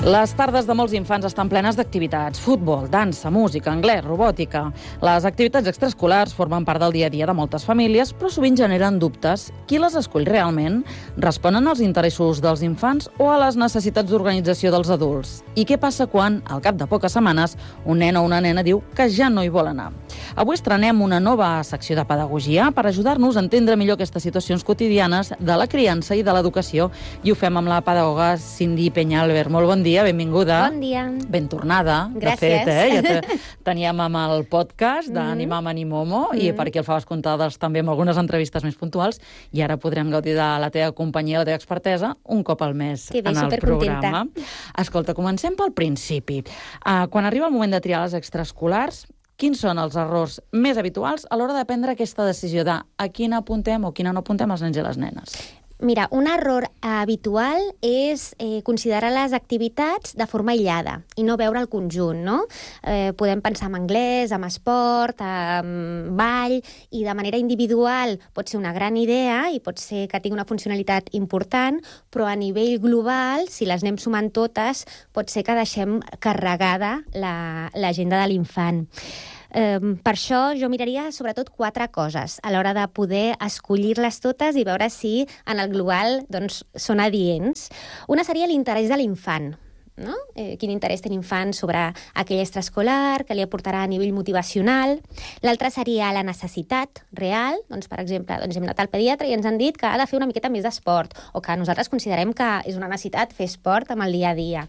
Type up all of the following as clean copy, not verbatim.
Les tardes de molts infants estan plenes d'activitats. Futbol, dansa, música, anglès, robòtica. Les activitats extraescolars formen part del dia a dia de moltes famílies, però sovint generen dubtes. Qui les escull realment? Responen als interessos dels infants o a les necessitats d'organització dels adults? I què passa quan, al cap de poques setmanes, un nen o una nena diu que ja no hi vol anar? Avui estrenem una nova secció de pedagogia per ajudar-nos a entendre millor aquestes situacions quotidianes de la criança i de l'educació. I ho fem amb la pedagoga Cindy Peñalver. Molt bon dia, benvinguda. Bon dia. Ben tornada. Gràcies. De fet, ja teníem amb el podcast d'Ani Mama Ni Momo i per aquí el faves comptades també amb algunes entrevistes més puntuals i ara podrem gaudir de la teva companyia, la teva expertesa, un cop al mes en el programa. Escolta, comencem pel principi. Quan arriba el moment de triar les extraescolars, quins són els errors més habituals a l'hora de prendre aquesta decisió de a quina apuntem o quina no apuntem els nens i les nenes? Mira, un error habitual és considerar les activitats de forma aïllada i no veure el conjunt, no? Podem pensar en anglès, en esport, en ball, i de manera individual pot ser una gran idea i pot ser que tingui una funcionalitat important, però a nivell global, si les anem sumant totes, pot ser que deixem carregada l'agenda de l'infant. Per això jo miraria sobretot 4 coses a l'hora de poder escollir-les totes i veure si en el global doncs, són adients. Una seria l'interès de l'infant. No? Quin interès té l'infant sobre aquell extraescolar, que li aportarà a nivell motivacional. L'altra seria la necessitat real. Doncs, per exemple, hem anat al pediatre i ens han dit que ha de fer una miqueta més d'esport o que nosaltres considerem que és una necessitat fer esport amb el dia a dia.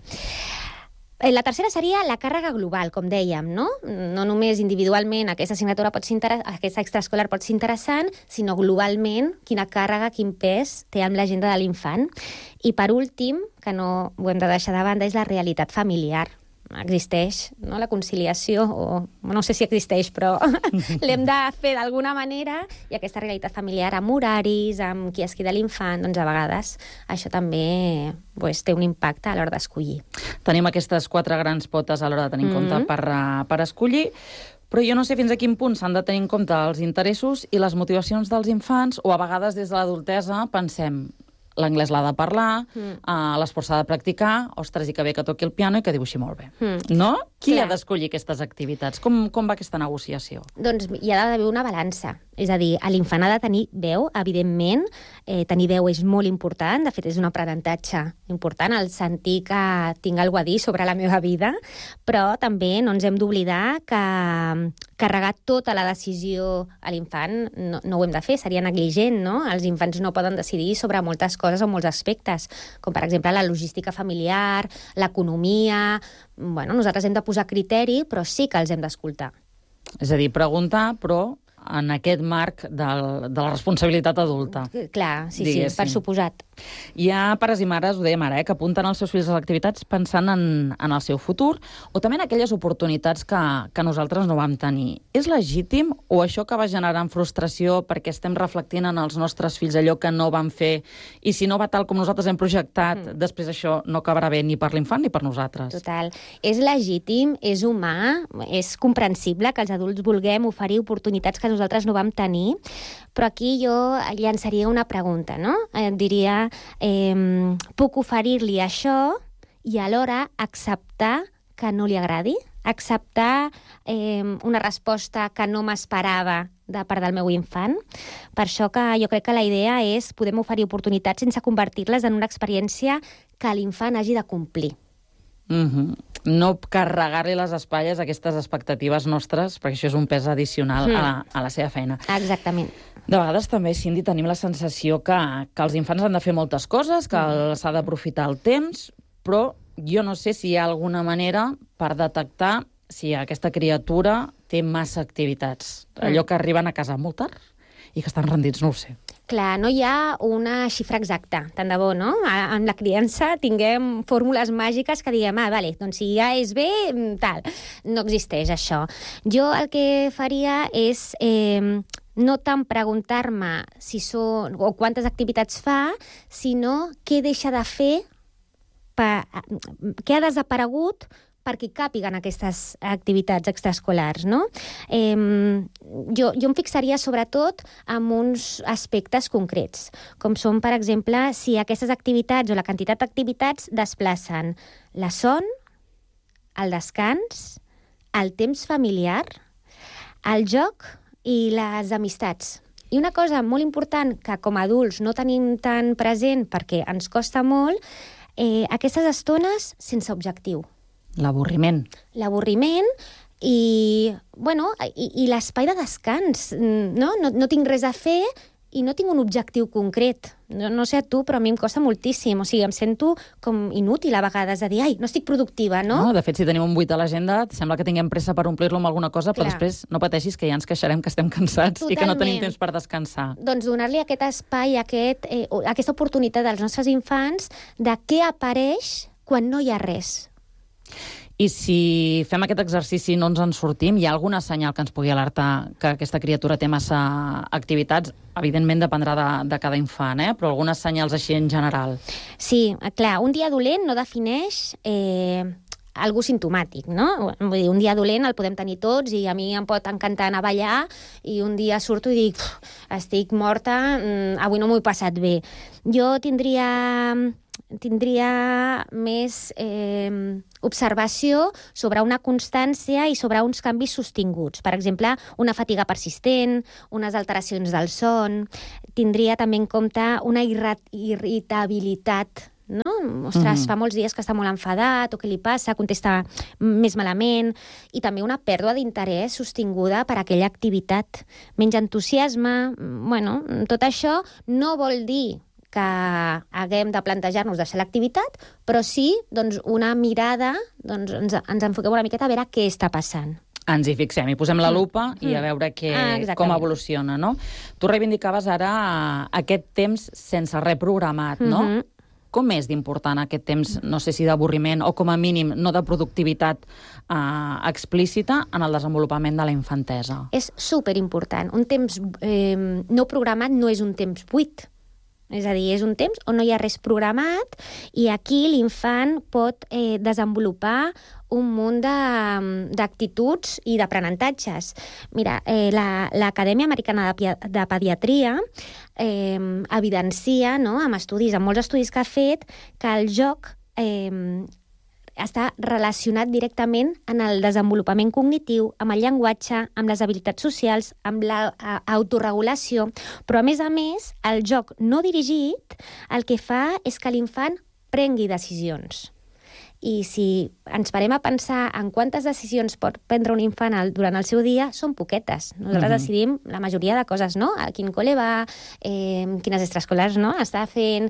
La tercera seria la càrrega global, com dèiem, no? No només individualment aquesta assignatura aquesta extraescolar pot ser interessant, sinó globalment quina càrrega, quin pes té amb l'agenda de l'infant. I per últim, que no ho hem de deixar de banda, és la realitat familiar. Existeix, no? La conciliació, o no sé si existeix, però l'hem de fer d'alguna manera, i aquesta realitat familiar amb horaris, amb qui es queda l'infant, doncs a vegades això també té un impacte a l'hora d'escollir. Tenim aquestes 4 grans potes a l'hora de tenir en compte per escollir, però jo no sé fins a quin punt s'han de tenir en compte els interessos i les motivacions dels infants, o a vegades des de l'adultesa pensem l'anglès l'ha de parlar, l'esport s'ha de practicar, ostres, i que bé que toqui el piano i que dibuixi molt bé. No? Qui ha d'escollir aquestes activitats? Com va aquesta negociació? Doncs hi ha d'haver una balança. És a dir, l'infant ha de tenir veu, evidentment. Tenir veu és molt important. De fet, és un aprenentatge important, el sentir que tinc alguna a dir sobre la meva vida, però també no ens hem d'oblidar que carregar tota la decisió a l'infant no ho hem de fer, seria negligent, no? Els infants no poden decidir sobre moltes coses o molts aspectes, com per exemple la logística familiar, l'economia. Nosaltres hem de posar criteri, però sí que els hem d'escoltar. És a dir, preguntar, però en aquest marc de la responsabilitat adulta. Clar, sí, per suposat. Hi ha pares i mares, ho dèiem ara, que apunten els seus fills a les activitats pensant en el seu futur o també en aquelles oportunitats que nosaltres no vam tenir. És legítim o això acaba generant frustració perquè estem reflectint en els nostres fills allò que no vam fer i si no va tal com nosaltres hem projectat, després això no acabarà bé ni per l'infant ni per nosaltres? Total. És legítim, és humà, és comprensible que els adults vulguem oferir oportunitats que nosaltres no vam tenir, però aquí jo llançaria una pregunta, no? Diria, puc oferir-li això i alhora acceptar que no li agradi? Acceptar una resposta que no m'esperava de part del meu infant? Per això que jo crec que la idea és podem oferir oportunitats sense convertir-les en una experiència que l'infant hagi de complir. No carregar-li les espatlles a aquestes expectatives nostres, perquè això és un pes addicional a la seva feina. Exactament. De vegades també, Cindy, tenim la sensació que els infants han de fer moltes coses, que s'ha d'aprofitar el temps, però jo no sé si hi ha alguna manera per detectar si aquesta criatura té massa activitats. Allò que arriben a casa molt tard i que estan rendits, no ho sé. Clar, no hi ha una xifra exacta, tant de bo, no? En la criança tinguem fórmules màgiques que diguem, doncs si ja és bé, tal. No existeix això. Jo el que faria és no tant preguntar-me si són o quantes activitats fa, sinó què deixa de fer, què ha desaparegut perquè càpiguen aquestes activitats extraescolars, no? Jo em fixaria sobretot en uns aspectes concrets, com són, per exemple, si aquestes activitats o la quantitat d'activitats desplacen la son, el descans, el temps familiar, el joc i les amistats. I una cosa molt important que com a adults no tenim tan present perquè ens costa molt, aquestes estones sense objectiu. L'avorriment. L'avorriment i l'espai de descans. No tinc res a fer i no tinc un objectiu concret. No sé a tu, però a mi em costa moltíssim. O sigui, em sento com inútil a vegades de dir, ai, no estic productiva, no? No, de fet, si tenim un buit a l'agenda, sembla que tinguem pressa per omplir-lo amb alguna cosa, però després no pateixis que ja ens queixarem que estem cansats i que no tenim temps per descansar. Doncs donar-li aquest espai, aquesta oportunitat als nostres infants de què apareix quan no hi ha res. I si fem aquest exercici i no ens en sortim, hi ha alguna senyal que ens pugui alertar que aquesta criatura té massa activitats? Evidentment dependrà de cada infant, però algunes senyals així en general. Sí, clar, un dia dolent no defineix algú simptomàtic, no? Vull dir, un dia dolent el podem tenir tots i a mi em pot encantar anar a ballar i un dia surto i dic, estic morta, avui no m'ho he passat bé. Jo tindria més observació sobre una constància i sobre uns canvis sostinguts. Per exemple, una fatiga persistent, unes alteracions del son. Tindria també en compte una irritabilitat, no? Ostres, fa molts dies que està molt enfadat, o què li passa, contesta més malament, i també una pèrdua d'interès sostinguda per aquella activitat. Menys entusiasme, tot això no vol dir que haguem de plantejar-nos deixar l'activitat, però sí una mirada, ens enfoquem una miqueta a veure què està passant. Ens hi fixem i posem la lupa i a veure com evoluciona, no? Tu reivindicaves ara aquest temps sense res programat, no? Com és d'important aquest temps, no sé si d'avorriment o com a mínim no de productivitat explícita en el desenvolupament de la infantesa? És superimportant. Un temps no programat no és un temps buit. És a dir, és un temps on no hi ha res programat i aquí l'infant pot desenvolupar un munt d'actituds i d'aprenentatges. Mira, l'Acadèmia Americana de Pediatria evidencia, amb molts estudis que ha fet, que el joc està relacionat directament en el desenvolupament cognitiu, amb el llenguatge, amb les habilitats socials, amb l'autoregulació, però a més, el joc no dirigit el que fa és que l'infant prengui decisions. I si ens parem a pensar en quantes decisions pot prendre un infant durant el seu dia, són poquetes. Nosaltres decidim la majoria de coses, no? A quin col·le va, quines extraescolars està fent,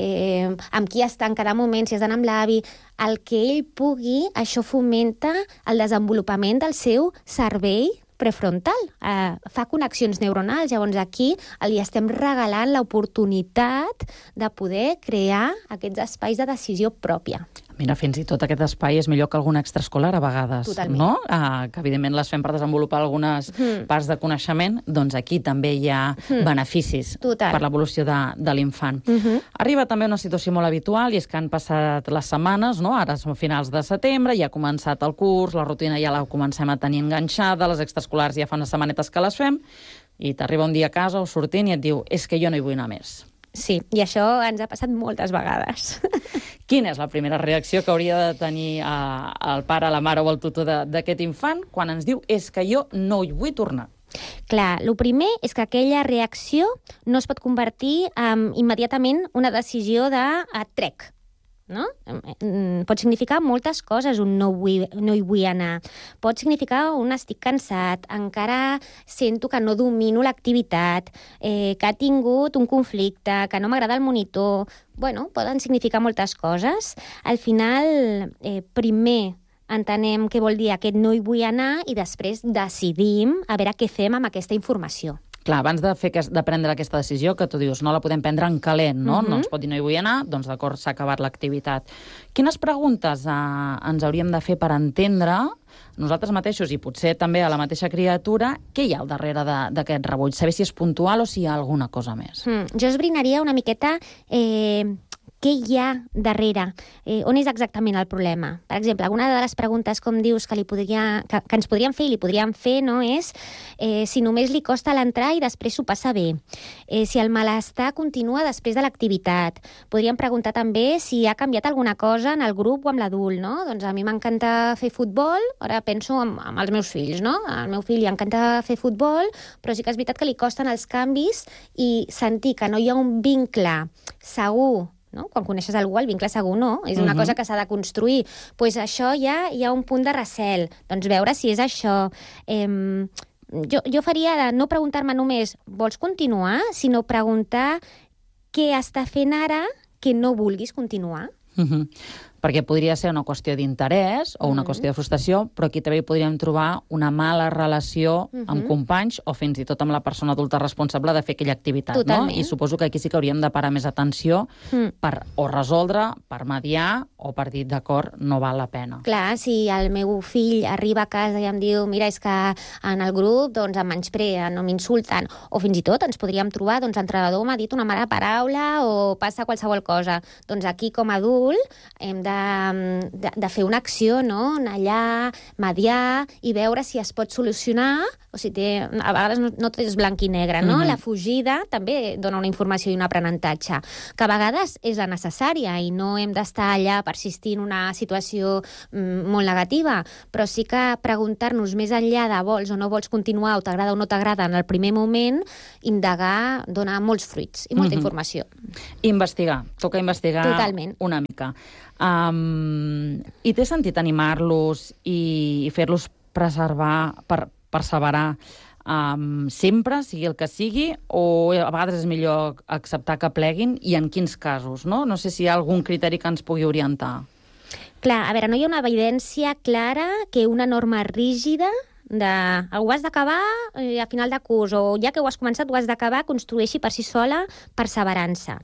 amb qui està en cada moment, si has d'anar amb l'avi. El que ell pugui, això fomenta el desenvolupament del seu cervell prefrontal, fa connexions neuronals. Llavors aquí li estem regalant l'oportunitat de poder crear aquests espais de decisió pròpia. Mira, fins i tot aquest espai és millor que algun extraescolar a vegades, totalment, no? Que evidentment les fem per desenvolupar algunes parts de coneixement, doncs aquí també hi ha beneficis per l'evolució de l'infant. Arriba també una situació molt habitual i és que han passat les setmanes, no? Ara som a finals de setembre, ja ha començat el curs, la rutina ja la comencem a tenir enganxada, les extraescolars ja fa unes setmanetes que les fem i t'arriba un dia a casa o sortint i et diu és que jo no hi vull anar més. Sí, i això ens ha passat moltes vegades. Quina és la primera reacció que hauria de tenir el pare, la mare o el tutor d'aquest infant quan ens diu és que jo no hi vull tornar? Clar, el primer és que aquella reacció no es pot convertir en immediatament una decisió de trec. No? Pot significar moltes coses, un no hi vull anar. Pot significar un estic cansat, encara sento que no domino l'activitat, que ha tingut un conflicte, que no m'agrada el monitor. Poden significar moltes coses. Al final, primer entenem què vol dir aquest no hi vull anar i després decidim a veure què fem amb aquesta informació. Clar, abans de prendre aquesta decisió, que tu dius, no la podem prendre en calent, no? No ens pot dir no hi vull anar, doncs d'acord, s'ha acabat l'activitat. Quines preguntes ens hauríem de fer per entendre nosaltres mateixos i potser també a la mateixa criatura què hi ha al darrere d'aquest rebuig? Saber si és puntual o si hi ha alguna cosa més. Jo esbrinaria una miqueta què hi ha darrere, on és exactament el problema. Per exemple, alguna de les preguntes, com dius, que ens podríem fer i li podríem fer, no, és si només li costa l'entrar i després s'ho passa bé, si el malestar continua després de l'activitat. Podríem preguntar també si ha canviat alguna cosa en el grup o amb l'adult, no? Doncs a mi m'encanta fer futbol, ara penso amb els meus fills, no? Al meu fill li encanta fer futbol, però sí que és veritat que li costen els canvis i sentir que no hi ha un vincle segur. No? Quan coneixes algú, el vincle segur no, és una cosa que s'ha de construir. Pues això ja hi ha un punt de recel, doncs veure si és això. Jo faria de no preguntar-me només vols continuar, sinó preguntar què està fent ara que no vulguis continuar. Perquè podria ser una qüestió d'interès o una qüestió de frustració, però aquí també podríem trobar una mala relació amb companys o fins i tot amb la persona adulta responsable de fer aquella activitat. No? I suposo que aquí sí que hauríem de parar més atenció per o resoldre, per mediar o per dir, d'acord, no val la pena. Clar, si el meu fill arriba a casa i em diu mira, és que en el grup doncs, em menyspreen o m'insulten, o fins i tot ens podríem trobar, doncs l'entrenador m'ha dit una mala paraula o passa qualsevol cosa. Doncs aquí, com a adult, hem de fer una acció, no? Anar allà, mediar i veure si es pot solucionar, o si a vegades no tot és blanc i negre, no? La fugida també dona una informació i un aprenentatge, que a vegades és la necessària i no hem d'estar allà persistint en una situació molt negativa, però sí que preguntar-nos més enllà de vols o no vols continuar o t'agrada o no t'agrada en el primer moment, indagar dona molts fruits i molta informació. Investigar, toca investigar una mica. I té sentit animar-los i fer-los perseverar sempre, sigui el que sigui, o a vegades és millor acceptar que pleguin i en quins casos, no? No sé si hi ha algun criteri que ens pugui orientar. Clar, a veure, no hi ha una evidència clara que una norma rígida ho has d'acabar a final de curs o ja que ho has començat ho has d'acabar construeixi per si sola perseverança.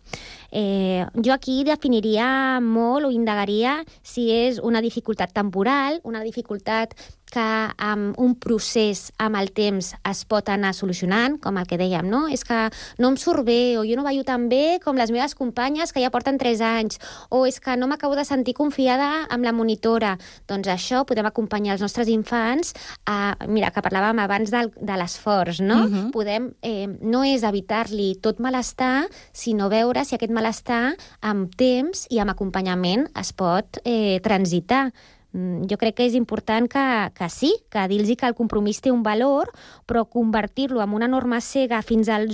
Jo aquí definiria molt o indagaria si és una dificultat temporal, una dificultat que amb un procés, amb el temps, es pot anar solucionant, com el que dèiem, no? És que no em surt bé, o jo no ballo tan bé com les meves companyes que ja porten 3 anys, o és que no m'acabo de sentir confiada amb la monitora. Doncs això podem acompanyar els nostres infants mira, que parlàvem abans de l'esforç, no? Podem, no és evitar-li tot malestar, sinó veure si aquest malestar amb temps i amb acompanyament es pot transitar. Jo crec que és important que sí, que dir-los que el compromís té un valor, però convertir-lo en una norma cega fins al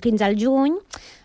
juny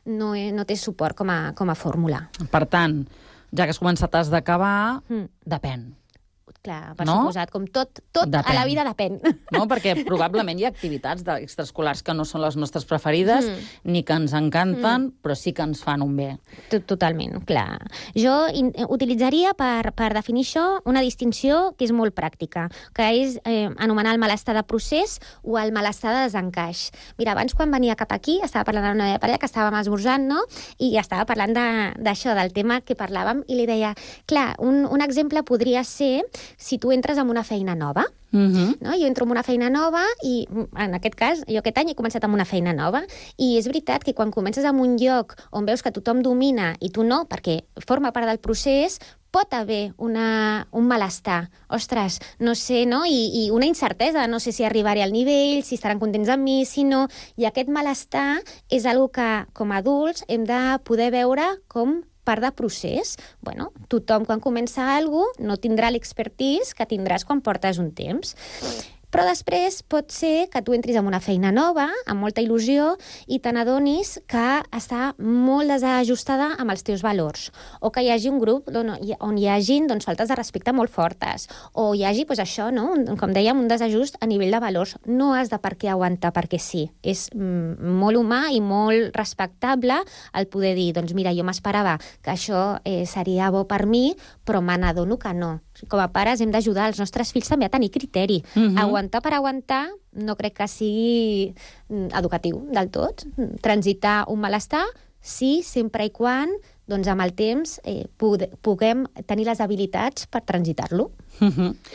no té suport com a fórmula. Per tant, ja que has començat has d'acabar, depèn. Clar, per suposat, com tot a la vida depèn. No, perquè probablement hi ha activitats extraescolars que no són les nostres preferides, ni que ens encanten, però sí que ens fan un bé. Totalment, clar. Jo utilitzaria per definir això una distinció que és molt pràctica, que és anomenar el malestar de procés o el malestar de desencaix. Mira, abans quan venia cap aquí, estava parlant amb una meva parella que estàvem esmorzant, no? I estava parlant d'això, del tema que parlàvem, i li deia, clar, un exemple podria ser si tu entres en una feina nova, no? Jo entro en una feina nova i, en aquest cas, jo aquest any he començat amb una feina nova i és veritat que quan comences en un lloc on veus que tothom domina i tu no, perquè forma part del procés, pot haver un malestar. Ostres, no sé, no? I una incertesa, no sé si arribaré al nivell, si estaran contents amb mi, si no. I aquest malestar és una que, com a adults, hem de poder veure com part de procés. Bueno, tothom quan comença alguna cosa no tindrà l'expertise que tindràs quan portes un temps. Però després pot ser que tu entris en una feina nova, amb molta il·lusió, i te n'adonis que està molt desajustada amb els teus valors. O que hi hagi un grup on hi hagi faltes de respecte molt fortes. O hi hagi això, no? Com dèiem, un desajust a nivell de valors. No has de per què aguantar perquè sí. És molt humà i molt respectable el poder dir, doncs mira, jo m'esperava que això seria bo per mi, però me n'adono que no. Com a pares hem d'ajudar els nostres fills també a tenir criteri. Aguantar per aguantar no crec que sigui educatiu del tot. Transitar un malestar, sí, sempre i quan amb el temps puguem tenir les habilitats per transitar-lo.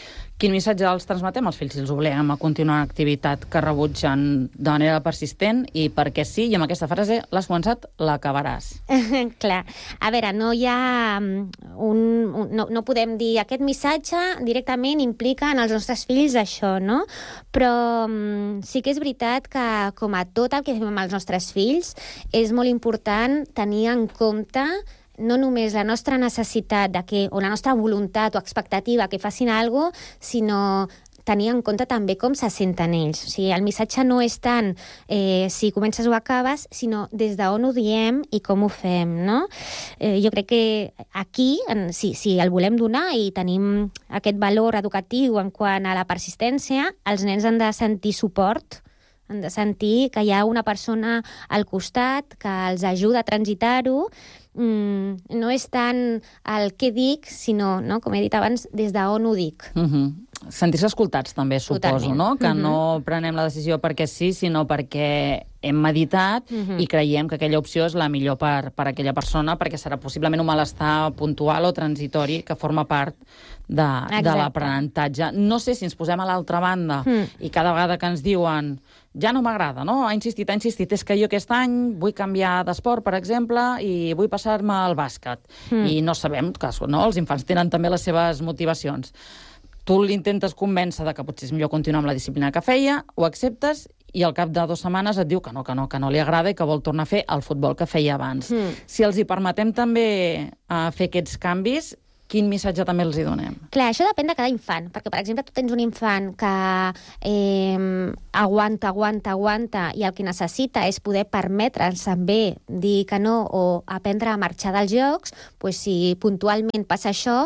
Quin missatge els transmetem als fills si els obliguem a continuar una activitat que rebutgen de manera persistent i perquè sí, i amb aquesta frase l'has començat, l'acabaràs? Clar. A veure, no hi ha no podem dir aquest missatge directament implica en els nostres fills això, no? Però sí que és veritat que, com a tot el que fem amb els nostres fills, és molt important tenir en compte no només la nostra necessitat o la nostra voluntat o expectativa que facin alguna cosa, sinó tenir en compte també com se senten ells. O sigui, el missatge no és tant si comences o acabes, sinó des d'on ho diem i com ho fem, no? Jo crec que aquí, si el volem donar i tenim aquest valor educatiu en quant a la persistència, els nens han de sentir suport, han de sentir que hi ha una persona al costat que els ajuda a transitar-ho. No és tant el què dic, sinó, no, com he dit abans, des d'on ho dic. Sentir-se escoltats també, suposo, Totalment. no? Que no prenem la decisió perquè sí, sinó perquè hem meditat i creiem que aquella opció és la millor per aquella persona, perquè serà possiblement un malestar puntual o transitori que forma part de l'aprenentatge. No sé si ens posem a l'altra banda i cada vegada que ens diuen ja no m'agrada, no? Ha insistit, és que jo aquest any vull canviar d'esport, per exemple, i vull passar-me al bàsquet. I no sabem, no? Els infants tenen també les seves motivacions. Tu l'intentes convèncer de que potser és millor continuar amb la disciplina que feia, ho acceptes i al cap de 2 setmanes et diu que no li agrada i que vol tornar a fer el futbol que feia abans. Si els hi permetem també fer aquests canvis, quin missatge també els hi donem? Clar, això depèn de cada infant, perquè, per exemple, tu tens un infant que aguanta i el que necessita és poder permetre's també dir que no o aprendre a marxar dels jocs, doncs si puntualment passa això,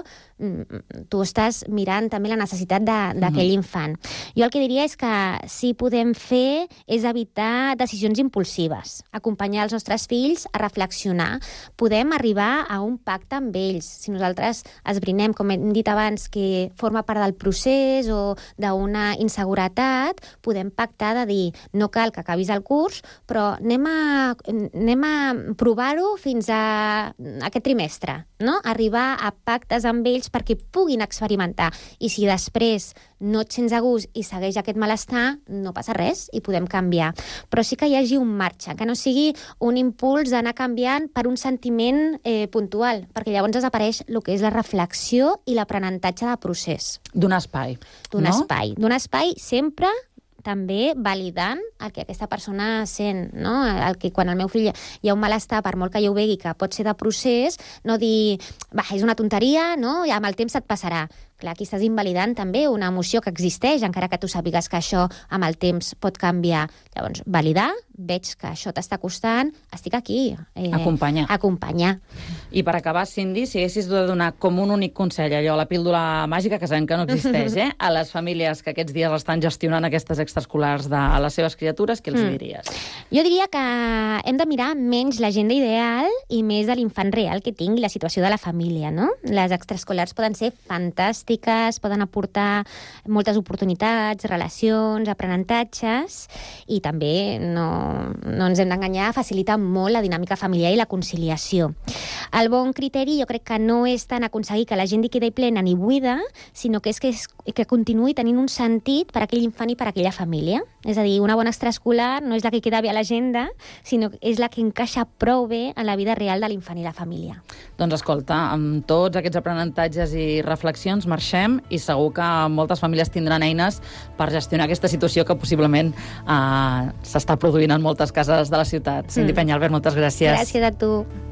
tu estàs mirant també la necessitat d'aquell infant. Jo el que diria és que sí podem fer és evitar decisions impulsives, acompanyar els nostres fills a reflexionar. Podem arribar a un pacte amb ells. Si nosaltres esbrinem, com hem dit abans, que forma part del procés o d'una inseguretat, podem pactar de dir no cal que acabis el curs, però anem a provar-ho fins a aquest trimestre, no? Arribar a pactes amb ells perquè puguin experimentar. I si després no et sents a gust i segueix aquest malestar, no passa res i podem canviar. Però sí que hi hagi un marge, que no sigui un impuls d'anar canviant per un sentiment puntual, perquè llavors desapareix el que és la reflexió i l'aprenentatge de procés. Donar espai. Donar espai sempre també validant el que aquesta persona sent, no? El que quan el meu fill hi ha un malestar, per molt que jo ho vegi que pot ser de procés, no dir, és una tonteria, no? I amb el temps et passarà. Clar, aquí estàs invalidant també una emoció que existeix, encara que tu sàpigues que això amb el temps pot canviar. Llavors, validar, veig que això t'està costant, estic aquí. Acompanyar. I per acabar, Cindy, si haguessis de donar com un únic consell, allò, la píldora màgica, que sabem que no existeix, a les famílies que aquests dies estan gestionant aquestes extraescolars de les seves criatures, què els diries? Jo diria que hem de mirar menys l'agenda ideal i més de l'infant real que tingui, la situació de la família, no? Les extraescolars poden ser fantàstiques, poden aportar moltes oportunitats, relacions, aprenentatges, i també no ens hem d'enganyar, facilita molt la dinàmica familiar i la conciliació. El bon criteri jo crec que no és tant aconseguir que la gent quedi plena ni buida, sinó que és que continuï tenint un sentit per a aquell infant i per a aquella família. És a dir, una bona extraescolar no és la que queda bé a l'agenda, sinó que és la que encaixa prou bé en la vida real de l'infant i la família. Doncs escolta, amb tots aquests aprenentatges i reflexions marxem i segur que moltes famílies tindran eines per gestionar aquesta situació que possiblement s'està produint en moltes cases de la ciutat. Cindy Peñalver, moltes gràcies. Gràcies a tu.